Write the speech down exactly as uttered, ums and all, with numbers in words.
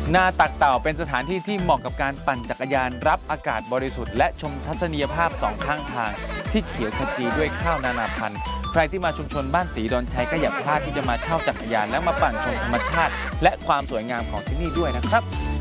นาตักเต่าเป็นสถานที่ที่เหมาะกับการปั่นจักรยานรับอากาศบริสุทธิ์และชมทัศนียภาพสองข้างทางที่เขียวขจีด้วยข้าวนานาพันธุ์ใครที่มาชุมชนบ้านศรีดอนชัยก็อย่าพลาดที่จะมาเช่าจักรยานและมาปั่นชมธรรมชาติและความสวยงามของที่นี่ด้วยนะครับ